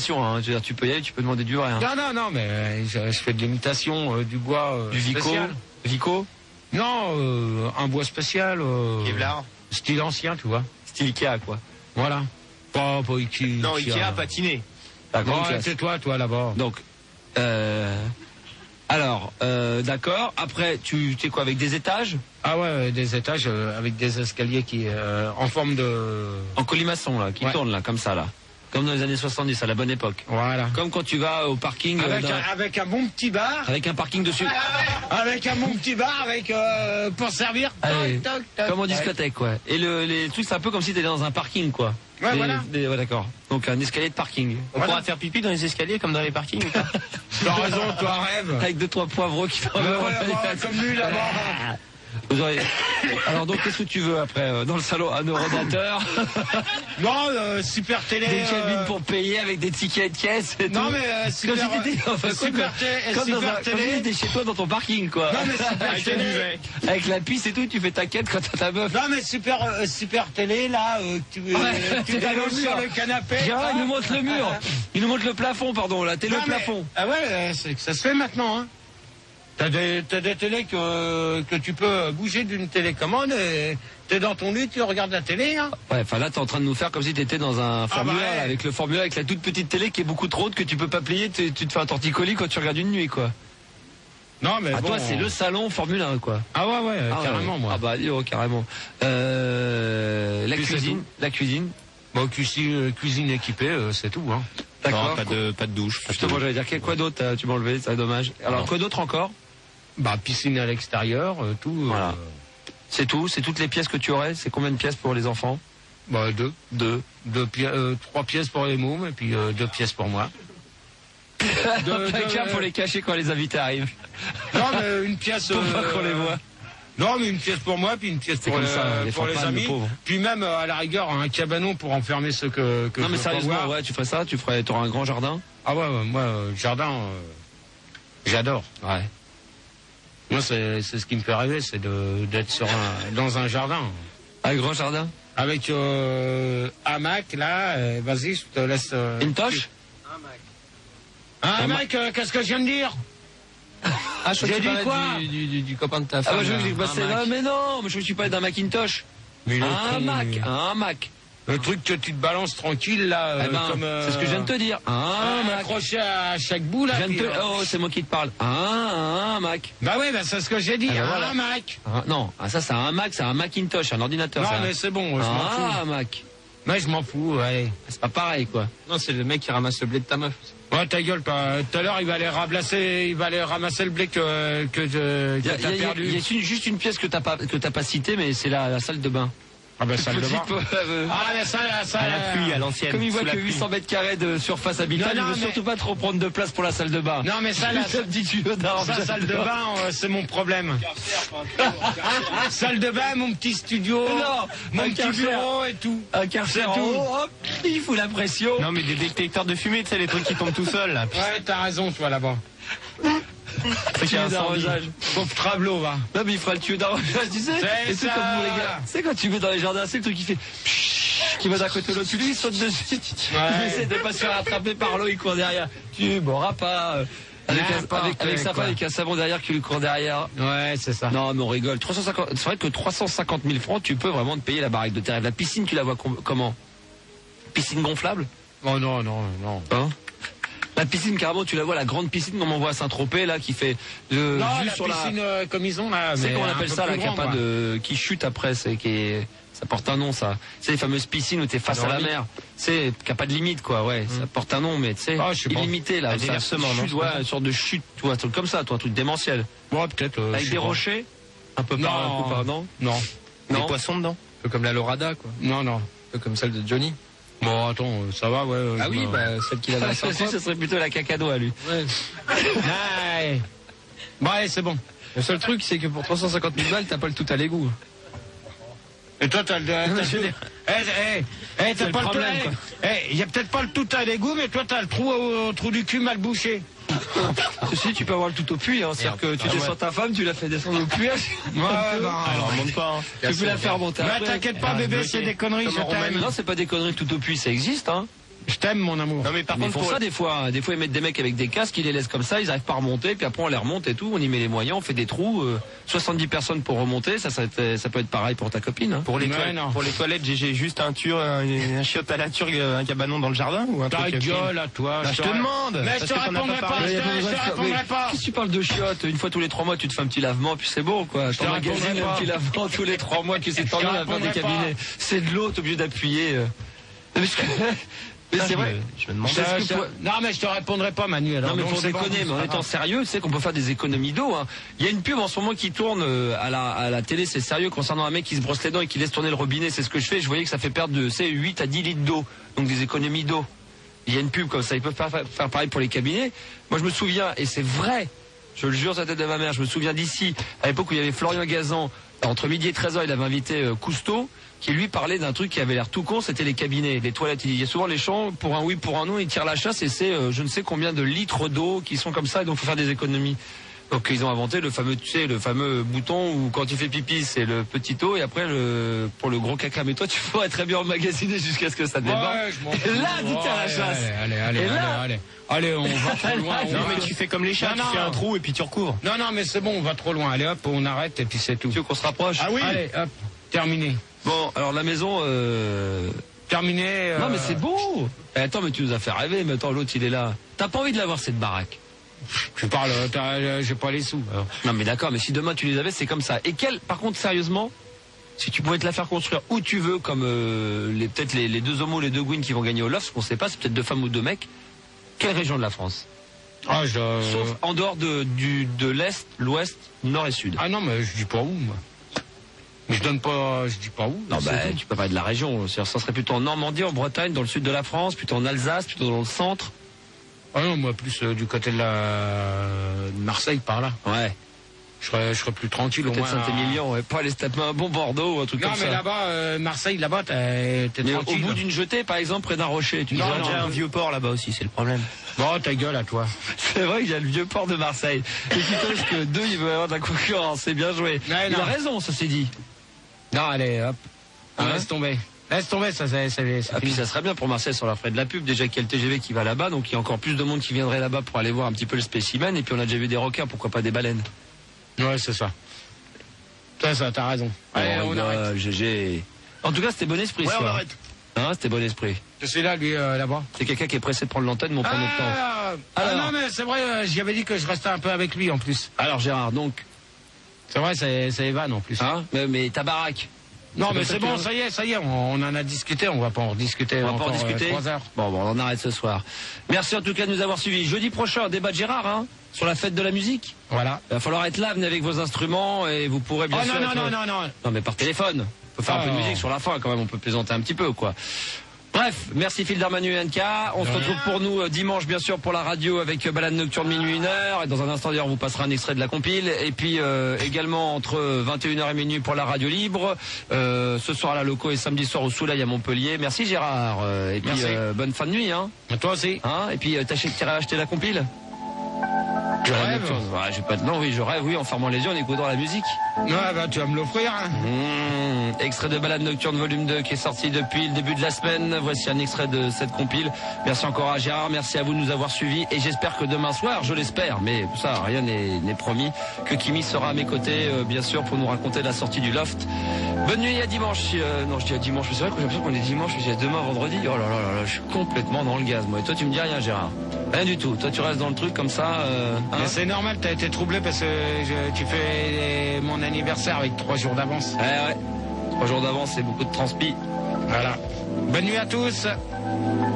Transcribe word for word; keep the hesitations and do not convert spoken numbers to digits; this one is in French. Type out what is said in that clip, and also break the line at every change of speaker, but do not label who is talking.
Hein, je veux dire, tu peux y aller, tu peux demander du vrai. Hein.
Non, non, non, mais euh, je, je fais de l'imitation euh, du bois euh,
du Vico.
spécial.
Vico.
Non, euh, un bois spécial. Euh,
Kevlar.
Style ancien, tu vois.
Style Ikea, quoi.
Voilà. Pas, pas Ikea.
Non, Ikea, Ikea patiné.
D'accord. Ouais, c'est toi, toi là-bas.
Donc, euh, alors, euh, d'accord. Après, tu es quoi, avec des étages?
Ah ouais, des étages euh, avec des escaliers qui euh, en forme de.
En colimaçon là, qui ouais. tourne là, comme ça là. Comme dans les années soixante-dix, à la bonne époque.
Voilà.
Comme quand tu vas au parking.
Avec,
euh,
un, avec un bon petit bar.
Avec un parking dessus.
Avec un bon petit bar, avec euh, pour servir.
Allez,
toc, toc, toc.
Comme en discothèque, quoi. Et le, les trucs, c'est un peu comme si t'étais dans un parking, quoi.
Ouais,
les,
voilà.
Les, ouais, d'accord. Donc un escalier de parking.
On voilà. pourra faire pipi dans les escaliers comme dans les parkings.
T'as raison, toi rêve.
Avec deux trois poivrons qui font.
Ouais, ouais, comme lui là-bas.
Vous aurez... Alors donc qu'est-ce que tu veux après euh, dans le salon? Un eurodateur.
Non, euh, super télé.
Des cabines
euh...
pour payer avec des tickets de caisse et
non
tout.
mais euh, super,
comme si enfin,
super,
quoi, comme,
super
dans un,
télé.
comme si t'étais chez toi dans ton parking quoi.
Non mais super télé.
Avec la pisse et tout, tu fais ta quête quand t'as ta meuf.
Non mais super euh, super télé là, euh, tu, euh,
ouais,
tu t'allonges sur le canapé.
Ah, il nous montre le mur. Il nous montre le plafond, pardon, la télé
non,
le plafond.
Mais, ah ouais, c'est que ça se fait maintenant hein. T'as des, t'as des télés que, que tu peux bouger d'une télécommande et t'es dans ton lit, tu regardes la télé. Hein.
Ouais, enfin là t'es en train de nous faire comme si t'étais dans un formulaire
ah bah ouais.
avec le formulaire avec la toute petite télé qui est beaucoup trop haute que tu peux pas plier, tu, tu te fais un torticolis quand tu regardes une nuit quoi.
Non mais
ah,
bon,
toi c'est le salon Formule un quoi.
Ah ouais ouais
ah,
carrément
ouais.
moi.
Ah bah oh, carrément. Euh, la
Puis
cuisine, la cuisine.
Bon cuisine, cuisine équipée, euh, c'est tout hein.
D'accord. Pas de pas de douche.
Justement j'allais dire quoi d'autre tu m'as enlevé, c'est dommage. Alors non. Quoi d'autre encore?
Bah piscine à l'extérieur, euh, tout.
Voilà.
Euh...
C'est tout, c'est toutes les pièces que tu aurais. C'est combien de pièces pour les enfants?
Bah deux.
Deux.
Deux pi euh, trois pièces pour les mômes et puis euh, deux pièces pour moi.
Deux, Chacun deux, pour les cacher quand les invités arrivent.
Non mais une pièce.
Pour
euh,
pas qu'on les voit.
Non mais une pièce pour moi puis une pièce pour,
comme
les,
ça, les,
pour les amis. Puis même euh, à la rigueur un cabanon pour enfermer ceux que. que
non
je
mais sérieusement
voir.
ouais tu ferais ça, tu ferais, t'auras un grand jardin.
Ah ouais, ouais moi euh, jardin, euh, j'adore.
Ouais.
Moi, c'est ce qui me fait rêver, c'est d'être sur un, dans un jardin.
Un grand jardin?
Avec euh, hamac, là, euh, vas-y, je te laisse... Euh,
une toche?
Un hamac, euh, qu'est-ce que je viens de dire?
Ah, je
j'ai dit quoi
du, du, du, du copain de ta femme.
Ah, bah, je dis, bah, c'est là, mais non, mais je me suis pas d'un Macintosh. Mais un hamac, un hamac.
Le truc que tu te balances tranquille, là,
eh ben,
comme... Euh,
c'est ce que je viens de te dire. Un hamac.
Accroché à chaque bout, là.
Puis, te... Oh, c'est moi qui te parle. Un, un hamac.
Bah oui, bah c'est ce que j'ai dit, ah, ben, un voilà. hamac.
Ah, non, ah, ça c'est un hamac, c'est un Macintosh, un ordinateur.
Non,
ça.
mais c'est bon, je m'en fous.
Un hamac.
Mais je m'en fous, allez.
C'est pas pareil, quoi.
Non, c'est le mec qui ramasse le blé de ta meuf.
Ouais, ta gueule, toi. Tout à l'heure, il va aller ramasser, il va aller ramasser le blé que, que, que, que t'as perdu.
Il y a, y a juste une pièce que t'as pas, que t'as pas citée, mais c'est la, la salle de bain.
Ah ben salle de bain.
Euh,
ah la salle, la salle
à la pluie, à l'ancienne.
Comme il voit que huit cents mètres carrés de surface habitable, il veut mais... surtout pas trop prendre de place pour la salle de bain.
Non mais ça, la salle, ça, salle de bain, euh, c'est mon problème. Salle de bain, mon petit studio,
non,
mon petit bureau et tout.
Un carcer en haut, hop, il fout la pression.
Non mais des détecteurs de fumée, tu sais, les trucs qui tombent tout seuls là.
Ouais, t'as raison, toi là-bas.
C'est qu'il y a un d'arrosage.
Pauvre Travelot, va.
Non, mais il fera le tuyau d'arrosage, tu sais.
C'est ça. Comme vous, les gars.
Tu sais, quand tu mets dans les jardins, c'est le truc qui fait qui va d'un côté de l'autre. Lui, il saute dessus. Ouais. Il essaie de pas se faire attraper par l'eau, il court derrière. Tu m'auras pas. Avec, un, avec, avec sa femme, avec un savon derrière qui lui court derrière.
Ouais, c'est ça.
Non, mais on rigole. trois cent cinquante C'est vrai que trois cent cinquante mille francs, tu peux vraiment te payer la baraque de terre. La piscine, tu la vois com comment? Piscine gonflable?
Oh non, non, non.
Hein? La piscine, carrément, tu la vois, la grande piscine comme on voit à Saint-Tropez, là, qui fait le
non,
vue
la
sur
piscine
la...
euh, comme ils ont, là.
C'est qu'on appelle ça, là, qui a pas de... qui chute après, c'est qui est... Ça porte un nom, ça. C'est les fameuses piscines où t'es face à la mer. C'est qui a pas de limite, quoi, ouais. Mmh. Ça porte un nom, mais tu sais, oh, illimité, là. Ça chute, ouais, une sorte de chute, toi, un truc comme ça, toi, un truc démentiel.
Ouais, peut-être. Euh,
Avec des pas. rochers, un peu par, un peu par, non?
Non.
Des non. poissons dedans. Un peu comme la Lorada, quoi.
Non, non.
Un peu comme celle de Johnny.
Bon, attends, ça va, ouais.
Ah oui, bah, celle qu'il avait à
ça, ça serait plutôt la cacado à lui.
Ouais.
Ouais. Bon, allez, c'est bon.
Le seul truc, c'est que pour trois cent cinquante mille balles, t'as pas le tout à l'égout.
Et toi, t'as le... Eh, eh, eh, t'as pas le problème, quoi. Eh, y a peut-être pas le tout à l'égout, mais toi, t'as le trou au, au trou du cul mal bouché.
Ceci, tu peux avoir le tout au puits, hein. C'est-à-dire que tu ah, descends ouais. ta femme, tu la fais descendre au puits.
Ouais, ouais, bah,
alors, remonte pas, hein.
Tu peux la faire monter.
Mais t'inquiète pas, bébé, c'est des conneries, je t'aime.
Non, c'est pas des conneries, tout au puits, ça existe, hein.
Je t'aime, mon amour.
Non, mais par mais contre, ils font pour... ça des fois. Hein. Des fois, ils mettent des mecs avec des casques, ils les laissent comme ça, ils arrivent pas à remonter, puis après on les remonte et tout. On y met les moyens, on fait des trous. Euh, soixante-dix personnes pour remonter, ça, ça, ça peut être pareil pour ta copine. Hein.
Pour les, toilettes, pour les toilettes, j'ai juste un tur, un, un chiotte à la turque, un cabanon dans le jardin ou un
ta
truc. Ta
gueule à toi.
Bah, je te demande.
Mais je te répondrai pas. Je te répondrai pas.
Qu'est-ce que tu parles de chiottes? Une fois tous les trois mois, tu te fais un petit lavement, puis c'est bon, quoi. Je t'emmagasine un petit lavement tous les trois mois qui s'étend à faire des cabinets. C'est de l'eau, t'es obligé d'appuyer. Mais c'est vrai.
Je, je me demande. Je, je, pour... Non, mais je te répondrai pas, Manu. Alors,
non, mais pour déconner, mais en étant sérieux, tu sais qu'on peut faire des économies d'eau. Hein. Il y a une pub en ce moment qui tourne à la, à la télé, c'est sérieux, concernant un mec qui se brosse les dents et qui laisse tourner le robinet. C'est ce que je fais. Je voyais que ça fait perdre de, c'est huit à dix litres d'eau. Donc des économies d'eau. Il y a une pub comme ça. Ils peuvent faire, faire pareil pour les cabinets. Moi, je me souviens, et c'est vrai, je le jure, ça tête de ma mère, je me souviens d'ici, à l'époque où il y avait Florian Gazan, entre midi et treize heures, il avait invité euh, Cousteau, qui lui parlait d'un truc qui avait l'air tout con, c'était les cabinets, les toilettes. Il y a souvent les champs, pour un oui, pour un non, ils tirent la chasse et c'est euh, je ne sais combien de litres d'eau qui sont comme ça, et donc il faut faire des économies. Donc ils ont inventé le fameux, tu sais, le fameux bouton où quand tu fais pipi, c'est le petit eau, et après le pour le gros caca. Mais toi, tu pourrais très bien emmagasiner jusqu'à ce que ça déborde.
Ouais, je m'en fous.
Et là, tu tires la chasse.
Allez, allez, allez, là... allez, allez, allez, on va trop loin. On
non,
va...
mais tu fais comme les chats, non, tu fais un trou et puis tu recouvres.
Non, non, mais c'est bon, on va trop loin. Allez, hop, on arrête et puis c'est tout.
Tu veux qu'on se rapproche?
Ah oui. Allez, hop, terminé.
Bon, alors la maison... Euh...
Terminé. Euh...
Non, mais c'est beau. Eh, attends, mais tu nous as fait rêver. Mais attends, l'autre, il est là. T'as pas envie de l'avoir, cette baraque?
Je parle, euh, j'ai pas les sous. Alors.
Non, mais d'accord, mais si demain tu les avais, c'est comme ça. Et quel, par contre, sérieusement, si tu pouvais te la faire construire où tu veux, comme euh, les peut-être les, les deux homos, les deux Gwyn qui vont gagner au loft, ce qu'on sait pas, c'est peut-être deux femmes ou deux mecs. Quelle région de la France?
Ah, je...
Sauf en dehors de, du, de l'Est, l'Ouest, Nord et Sud.
Ah non, mais je dis pas où, moi. Mais je donne pas, je dis pas où.
Non, bah, tu peux pas de la région. Ça serait plutôt en Normandie, en Bretagne, dans le sud de la France, plutôt en Alsace, plutôt dans le centre.
Ah non, moi plus euh, du côté de la de Marseille par là.
Ouais.
Je serais, je serais plus tranquille au moins.
Peut-être Saint-Émilion, ouais. Pas aller se taper un bon Bordeaux ou un truc
non,
comme ça.
Non, mais là-bas, euh, Marseille, là-bas, t'es tranquille.
Au bout d'une jetée, par exemple, près d'un rocher. Tu
non, il y a un vieux port là-bas aussi, c'est le problème.
Bon, ta gueule à toi.
C'est vrai qu'il y a le vieux port de Marseille. Et tu penses que deux, il veut avoir de la concurrence. C'est bien joué.
Ouais,
il a raison, ceci dit.
Non, allez, hop. On hein laisse tomber. Laisse tomber, ça, c'est
ah, puis ça serait bien pour Marseille sur la ferait de la pub. Déjà qu'il y a le T G V qui va là-bas, donc il y a encore plus de monde qui viendrait là-bas pour aller voir un petit peu le spécimen. Et puis on a déjà vu des requins, pourquoi pas des baleines?
Ouais, c'est ça. Ça, ça, t'as raison.
Allez, oh, on bah, arrête. G G. En tout cas, c'était bon esprit.
Ouais,
ça.
on arrête.
Hein, c'était bon esprit.
C'est là, lui, euh, là-bas.
C'est quelqu'un qui est pressé de prendre l'antenne, mais on prend
ah,
notre temps.
Ah Alors, non, mais c'est vrai, euh, j'y avais dit que je restais un peu avec lui en plus.
Alors Gérard, donc.
C'est vrai, c'est Evan en plus.
Hein, mais, mais ta baraque.
Non, mais c'est bon, ça y est, ça y est, on, on en a discuté, on va pas en rediscuter.
On va
encore,
pas en discuter.
Euh, trois heures.
Bon, bon, on arrête ce soir. Merci en tout cas de nous avoir suivis. Jeudi prochain, débat de Gérard, hein, sur la fête de la musique.
Voilà.
Il va falloir être là, venez avec vos instruments et vous pourrez bien
oh,
sûr.
Non, non,
être...
non, non, non.
Non, mais par téléphone. On peut faire oh. un peu de musique sur la fin quand même, on peut plaisanter un petit peu, quoi. Bref, merci Phil Darmanu et Anka. On se retrouve pour nous euh, dimanche, bien sûr, pour la radio avec euh, Balade Nocturne minuit une heure. Et dans un instant, d'ailleurs, on vous passera un extrait de la compile. Et puis euh, également entre vingt et une heures et minuit pour la radio libre. Euh, ce soir à la Loco et samedi soir au Soleil à Montpellier. Merci Gérard. Euh, et puis euh, bonne fin de nuit. Hein.
Et toi aussi.
Hein, et puis euh, t'as acheté la compile?
Je rêve.
Ouais, j'ai pas de... Non, oui, je rêve, oui, en fermant les yeux, en écoutant la musique.
Ouais, bah, tu vas me l'offrir. Hein.
Mmh, extrait de Balade Nocturne volume deux qui est sorti depuis le début de la semaine. Voici un extrait de cette compile. Merci encore à Gérard, merci à vous de nous avoir suivis. Et j'espère que demain soir, je l'espère, mais ça, rien n'est promis, que Kimi sera à mes côtés, euh, bien sûr, pour nous raconter la sortie du Loft. Bonne nuit, à dimanche. Euh, non, je dis à dimanche, mais c'est vrai que j'ai l'impression qu'on est dimanche, je dis à demain, vendredi. Oh là là là là, je suis complètement dans le gaz, moi. Et toi, tu me dis rien, Gérard? Rien du tout. Toi, tu restes dans le truc comme ça. Euh, hein,
mais c'est normal, t'as été troublé parce que je, tu fais mon anniversaire avec trois jours d'avance.
Ouais, ouais. Trois jours d'avance, c'est beaucoup de transpi.
Voilà. Bonne nuit à tous.